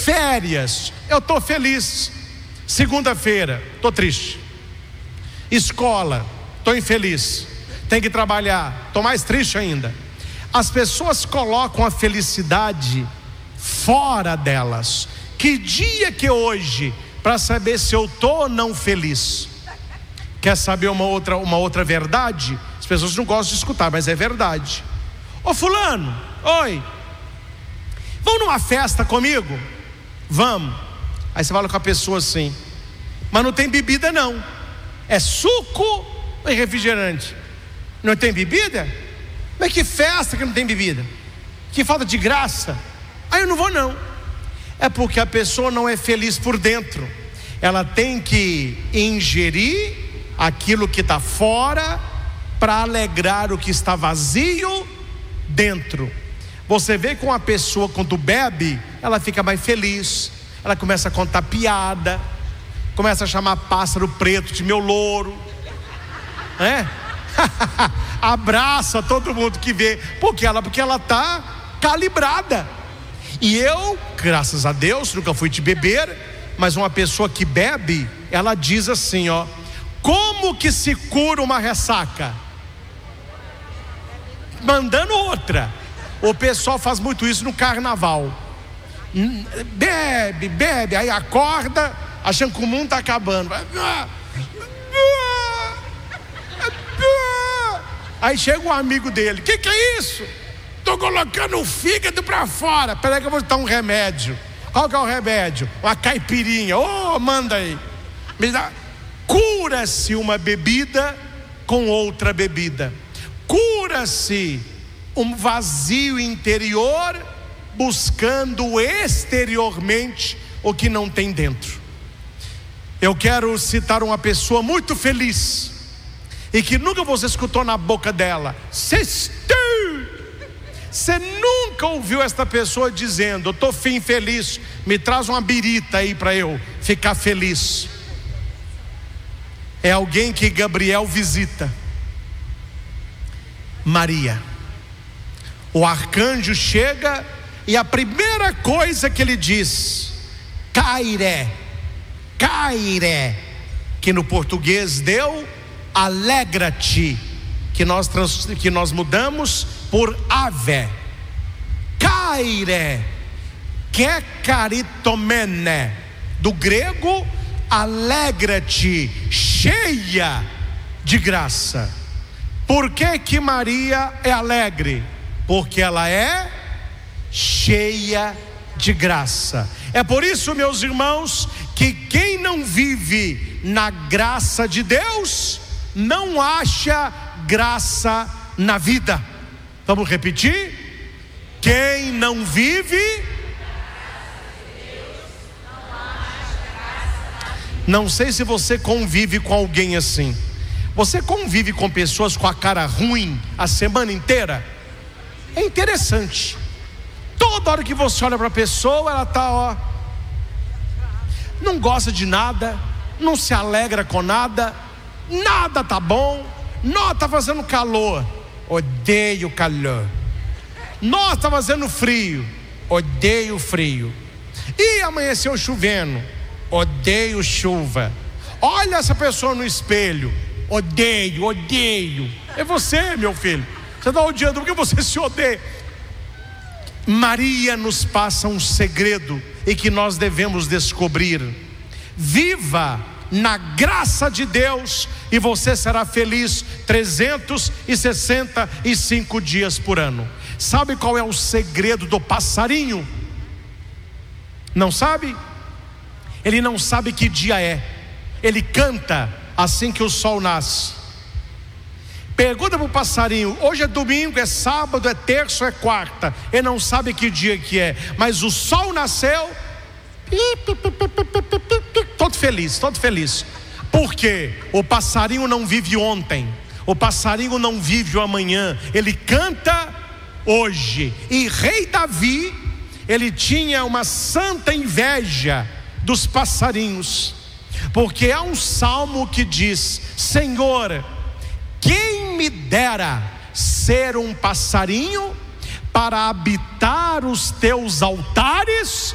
Férias, eu estou feliz. Segunda-feira, estou triste. Escola, estou infeliz. Tem que trabalhar, estou mais triste ainda. As pessoas colocam a felicidade fora delas. Que dia que é hoje, para saber se eu estou ou não feliz? Quer saber uma outra verdade? As pessoas não gostam de escutar, mas é verdade. Ô fulano, oi, vamos numa festa comigo? Vamos. Aí você fala com a pessoa assim: mas não tem bebida não, é suco e refrigerante. Não tem bebida? Mas que festa que não tem bebida? Que falta de graça. Aí eu não vou não. É porque a pessoa não é feliz por dentro. Ela tem que ingerir aquilo que está fora para alegrar o que está vazio dentro. Você vê com a pessoa, quando bebe, ela fica mais feliz. Ela começa a contar piada, começa a chamar pássaro preto de meu louro, abraça todo mundo que vê, porque ela está calibrada. E eu, graças a Deus, nunca fui de beber, mas uma pessoa que bebe, ela diz assim, ó: como que se cura uma ressaca? Mandando outra. O pessoal faz muito isso no carnaval. Bebe, aí acorda achando que o mundo está acabando. Aí chega um amigo dele: que é isso? Estou colocando o fígado para fora. Peraí que eu vou dar um remédio. Qual que é o remédio? Uma caipirinha. Manda aí. Cura-se uma bebida com outra bebida. Cura-se um vazio interior buscando exteriormente o que não tem dentro. Eu quero citar uma pessoa muito feliz e que nunca você escutou na boca dela: você nunca ouviu esta pessoa dizendo: eu estou feliz, me traz uma birita aí para eu ficar feliz. É alguém que Gabriel visita: Maria. O arcanjo chega e a primeira coisa que ele diz: Caire, que no português deu alegra-te, que nós mudamos por ave. Caire, que é caritomene, do grego alegra-te, cheia de graça. Por que Maria é alegre? Porque ela é cheia de graça. É por isso, meus irmãos, que quem não vive na graça de Deus não acha graça na vida. Vamos repetir? Quem não vive, não sei se você convive com alguém assim. Você convive com pessoas com a cara ruim a semana inteira? É interessante. Toda hora que você olha para a pessoa, ela está, não gosta de nada, não se alegra com nada, nada tá bom. Nossa, está fazendo calor, odeio calor. Nossa, está fazendo frio, odeio frio. E amanheceu chovendo, odeio chuva. Olha essa pessoa no espelho, odeio. É você, meu filho. Você está odiando porque você se odeia. Maria nos passa um segredo e que nós devemos descobrir. Viva na graça de Deus e você será feliz 365 dias por ano. Sabe qual é o segredo do passarinho? Não sabe? Ele não sabe que dia é. Ele canta assim que o sol nasce. Pergunta para o passarinho: hoje é domingo, é sábado, é terça, é quarta. Ele não sabe que dia que é, mas o sol nasceu, todo feliz. Por quê? O passarinho não vive ontem, o passarinho não vive o amanhã, ele canta hoje. E rei Davi, ele tinha uma santa inveja dos passarinhos, porque há um salmo que diz: Senhor, quem me dera ser um passarinho para habitar os teus altares